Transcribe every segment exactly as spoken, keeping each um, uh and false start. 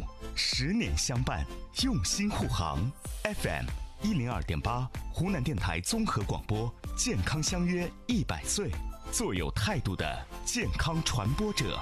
十年相伴，用心护航。F M 一零二点八，湖南电台综合广播，健康相约一百岁，做有态度的健康传播者。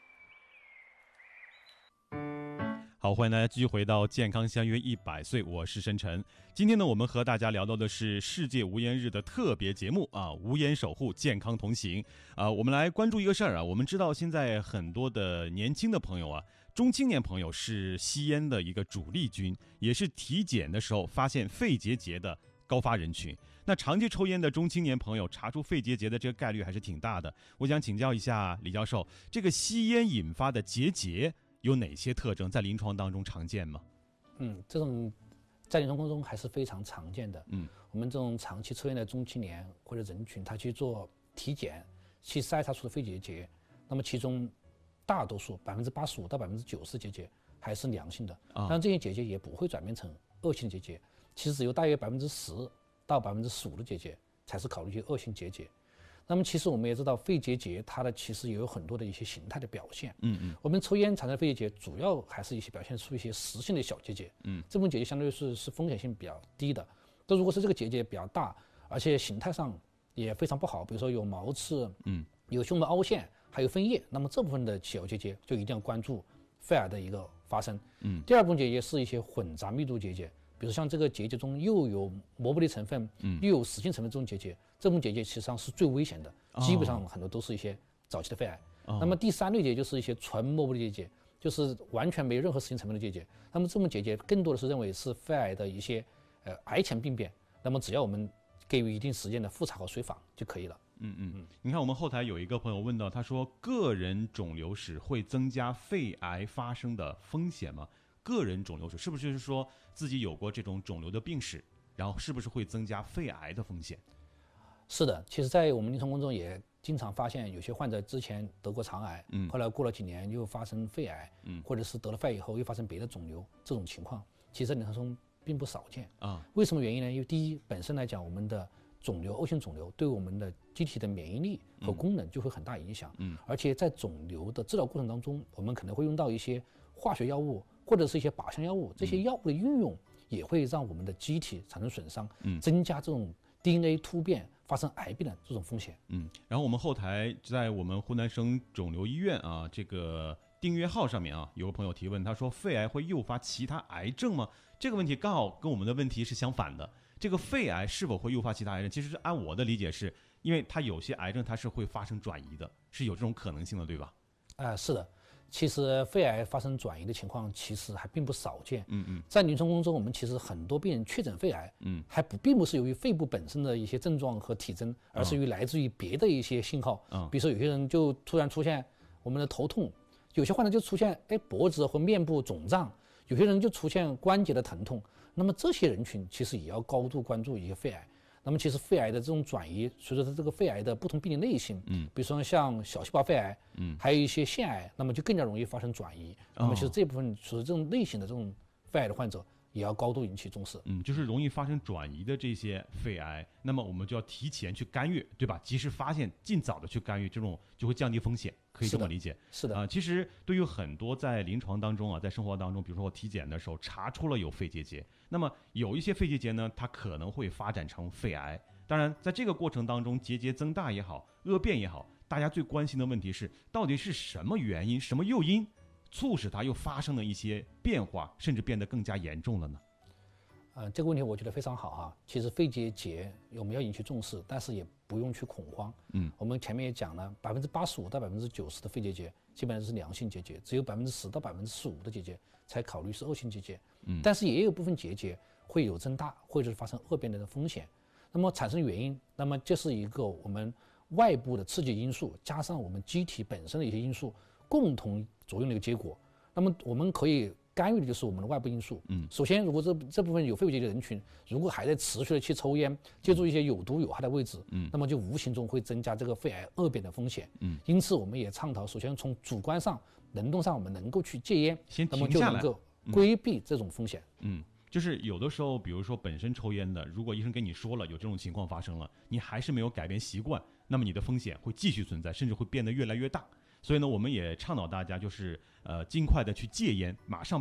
好，欢迎大家继续回到健康相约一百岁，我是申晨。今天呢，我们和大家聊到的是世界无烟日的特别节目啊，无烟守护，健康同行啊。我们来关注一个事儿啊，我们知道现在很多的年轻的朋友啊，中青年朋友是吸烟的一个主力军，也是体检的时候发现肺结节的高发人群。那长期抽烟的中青年朋友查出肺结节的这个概率还是挺大的。我想请教一下李教授，这个吸烟引发的结节有哪些特征，在临床当中常见吗？ 嗯，这种在临床当中还是非常常见的。 嗯， 我们这种长期抽烟的中青年或者人群，他去做体检，去筛查出的肺结节，那么其中大多数百分之八十五到百分之九十结节还是良性的， 啊、 但这些结节也不会转变成恶性的结节，其实只有大约百分之十到百分之十五的结节才是考虑去恶性结节。那么其实我们也知道，肺结节它的其实也有很多的一些形态的表现。 嗯嗯， 我们抽烟产生的肺结节，主要还是一些表现出一些实性的小结节。 嗯， 这部分结节相对是是风险性比较低的。但如果是这个结节比较大，而且形态上也非常不好，比如说有毛刺， 嗯， 有胸膜凹陷，还有分叶，那么这部分的小结节就一定要关注肺癌的一个发生。 嗯， 第二部分结节是一些混杂密度结节。比如像这个结节中又有膜玻璃成分，嗯，又有实性成分，这种结节，这种结节实际上是最危险的， 哦、 基本上很多都是一些早期的肺癌。 哦、 那么第三类结节就是一些纯膜玻璃结节，就是完全没任何实性成分的结节。那么这种结节更多的是认为是肺癌的一些呃癌前病变。那么只要我们给予一定时间的复查和随访就可以了。 嗯嗯嗯，你看我们后台有一个朋友问到，他说个人肿瘤史会增加肺癌发生的风险吗？个人肿瘤史是不是就是说自己有过这种肿瘤的病史，然后是不是会增加肺癌的风险？ 是的，其实在我们临床工作也经常发现，有些患者之前得过肠癌，嗯，后来过了几年又发生肺癌，嗯，或者是得了肺以后又发生别的肿瘤，这种情况其实在临床中并不少见啊。为什么原因呢？因为第一，本身来讲，我们的肿瘤、恶性肿瘤对我们的机体的免疫力和功能就会很大影响，嗯，而且在肿瘤的治疗过程当中，我们可能会用到一些化学药物或者是一些靶向药物，这些药物的运用也会让我们的机体产生损伤，嗯，增加这种 D N A 突变发生癌变的这种风险。 嗯，然后我们后台在我们湖南省肿瘤医院啊这个订阅号上面啊，有个朋友提问，他说肺癌会诱发其他癌症吗？这个问题刚好跟我们的问题是相反的。这个肺癌是否会诱发其他癌症？其实按我的理解是，因为它有些癌症它是会发生转移的，是有这种可能性的，对吧？ 啊、呃，是的。其实肺癌发生转移的情况其实还并不少见。 嗯嗯， 在临床工作中，我们其实很多病人确诊肺癌，嗯，还不并不是由于肺部本身的一些症状和体征，而是于来自于别的一些信号。嗯，比如说有些人就突然出现我们的头痛，有些患者就出现哎脖子或面部肿胀，有些人就出现关节的疼痛。那么这些人群其实也要高度关注一些肺癌。那么其实肺癌的这种转移，随着它这个肺癌的不同病理类型，嗯，比如说像小细胞肺癌，嗯，还有一些腺癌，那么就更加容易发生转移。那么其实这部分属于这种类型的这种肺癌的患者，也要高度引起重视。 嗯，就是容易发生转移的这些肺癌，那么我们就要提前去干预，对吧？及时发现，尽早的去干预，这种就会降低风险，可以这么理解。 是的， 啊、呃，其实对于很多在临床当中啊，在生活当中，比如说我体检的时候查出了有肺结节，那么有一些肺结节呢，它可能会发展成肺癌。当然，在这个过程当中，结节增大也好，恶变也好，大家最关心的问题是，到底是什么原因、什么诱因，促使它又发生了一些变化，甚至变得更加严重了呢？ 呃，这个问题我觉得非常好哈。其实肺结节我们要引起重视，但是也不用去恐慌。嗯，我们前面也讲了，百分之八十五到百分之九十的肺结节基本上是良性结节，只有百分之十到百分之十五的结节才考虑是恶性结节。嗯，但是也有部分结节会有增大或者是发生恶变的风险。那么产生原因，那么这是一个我们外部的刺激因素加上我们机体本身的一些因素共同作用的一个结果。那么我们可以干预的就是我们的外部因素。嗯，首先，如果这这部分有肺结节的人群，如果还在持续的去抽烟，接触一些有毒有害的位置，嗯，那么就无形中会增加这个肺癌恶变的风险。嗯，因此我们也倡导，首先从主观上、能动上，我们能够去戒烟， 先停那么就能够规避这种风险。 嗯。嗯，就是有的时候，比如说本身抽烟的，如果医生跟你说了有这种情况发生了，你还是没有改变习惯，那么你的风险会继续存在，甚至会变得越来越大。所以呢，我们也倡导大家就是呃尽快的去戒烟，马上